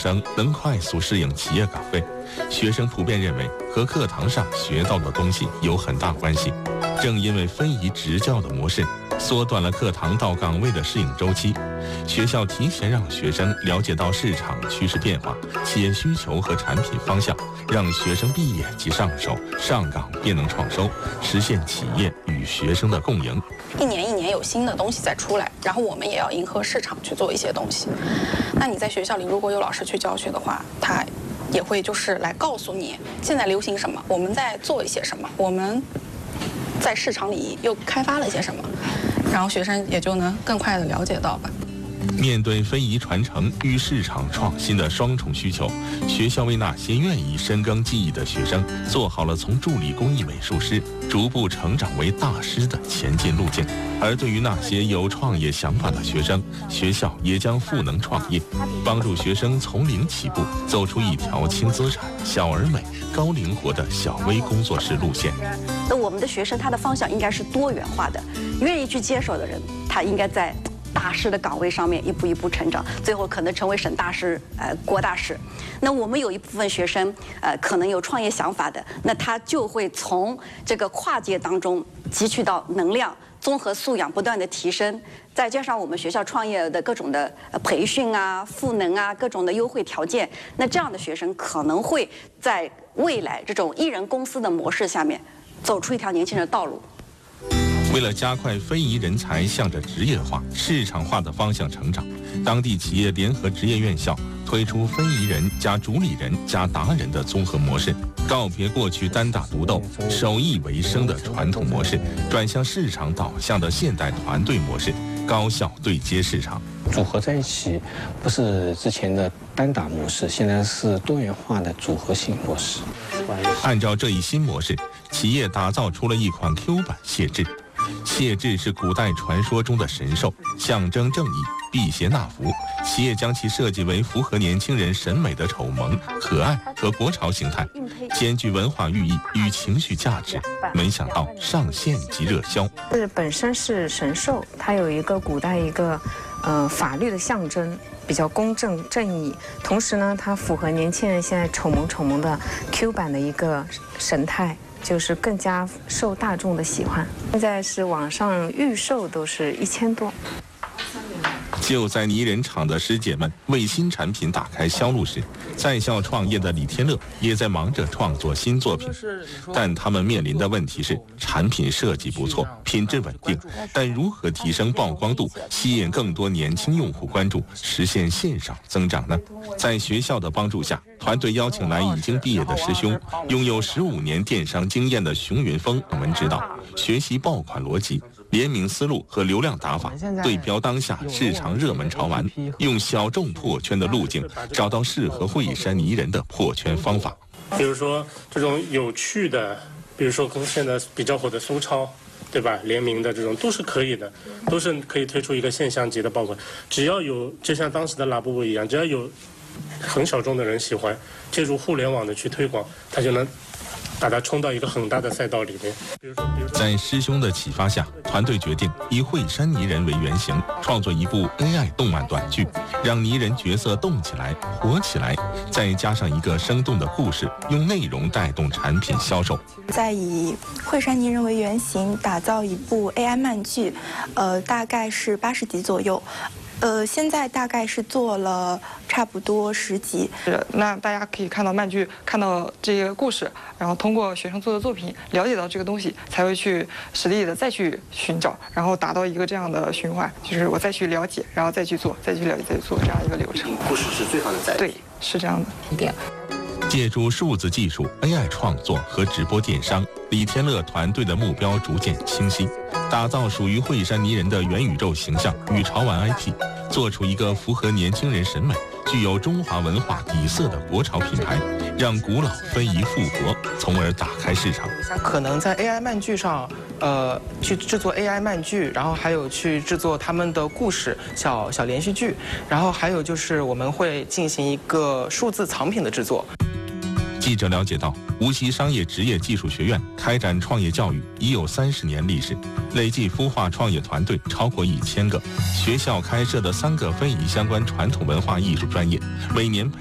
生能快速适应企业岗位。学生普遍认为和课堂上学到的东西有很大关系。正因为非遗执教的模式，缩短了课堂到岗位的适应周期，学校提前让学生了解到市场趋势变化、企业需求和产品方向，让学生毕业即上手，上岗便能创收，实现企业与学生的共赢。 一年一年有新的东西在出来，然后我们也要迎合市场去做一些东西。那你在学校里如果有老师去教学的话，他也会就是来告诉你现在流行什么，我们在做一些什么，我们在市场里又开发了一些什么，然后学生也就能更快地了解到吧。 面对非遗传承与市场创新的双重需求，学校为那些愿意深耕技艺的学生做好了从助理工艺美术师逐步成长为大师的前进路径。而对于那些有创业想法的学生，学校也将赋能创业，帮助学生从零起步，走出一条轻资产、小而美、高灵活的小微工作室路线。 那我们的学生他的方向应该是多元化的，愿意去接手的人，他应该在大师的岗位上面一步一步成长，最后可能成为省大师、国大师。那我们有一部分学生，可能有创业想法的，那他就会从这个跨界当中汲取到能量，综合素养不断的提升，再加上我们学校创业的各种的培训啊、赋能啊、各种的优惠条件，那这样的学生可能会在未来这种一人公司的模式下面，走出一条年轻人的道路。 为了加快非遗人才向着职业化、市场化的方向成长，当地企业联合职业院校推出非遗人加主理人加达人的综合模式，告别过去单打独斗、手艺为生的传统模式，转向市场导向的现代团队模式，高效对接市场。 组合在一起，不是之前的单打模式，现在是多元化的组合型模式。 按照这一新模式，企业打造出了一款 Q 版谢志。谢志是古代传说中的神兽，象征正义、辟邪纳福。企业将其设计为符合年轻人审美的丑萌、可爱和国潮形态，兼具文化寓意与情绪价值。没想到上线即热销。 本身是神兽，它有一个古代一个法律的象征，比较公正正义。同时呢，它符合年轻人现在丑萌的 Q 版的一个神态。就是更加受大众的喜欢，现在是网上预售都是1000多。 就在泥人厂的师姐们为新产品打开销路时，在校创业的李天乐也在忙着创作新作品。但他们面临的问题是，产品设计不错，品质稳定，但如何提升曝光度，吸引更多年轻用户关注，实现线上增长呢？在学校的帮助下，团队邀请来已经毕业的师兄，拥有15年电商经验的熊云峰我们指导，学习爆款逻辑、联名思路和流量打法，对标当下市场热门潮玩，用小众破圈的路径，找到适合惠山泥人的破圈方法。 比如说这种有趣的，比如说跟现在比较火的苏超，对吧？联名的这种都是可以的，都是可以推出一个现象级的爆款。只要有，就像当时的拉布布一样，只要有很小众的人喜欢，借助互联网的去推广，他就能把它冲到一个很大的赛道里面。 在师兄的启发下，团队决定以惠山泥人为原型，创作一部 AI 动漫短剧，让泥人角色动起来、活起来，再加上一个生动的故事，用内容带动产品销售。 再以惠山泥人为原型，打造一部 AI 漫剧，大概是80集左右。现在大概是做了差不多10集。 那大家可以看到漫剧，看到这个故事，然后通过学生做的作品了解到这个东西，才会去实地的再去寻找，然后达到一个这样的循环，就是我再去了解，然后再去做，再去了解，再去做这样一个流程。 故事是最好的载体。 对，是这样的。 借助数字技术、AI 创作和直播电商，李天乐团队的目标逐渐清晰，打造属于惠山泥人的元宇宙形象与潮玩 IP， 做出一个符合年轻人审美、具有中华文化底色的国潮品牌，让古老非遗复活，从而打开市场。 可能在 AI 漫剧上，去制作 AI 漫剧，然后还有去制作他们的故事小连续剧，然后还有就是我们会进行一个数字藏品的制作。 记者了解到，无锡商业职业技术学院开展创业教育已有30年历史，累计孵化创业团队超过1000个。学校开设的3个非遗相关传统文化艺术专业，每年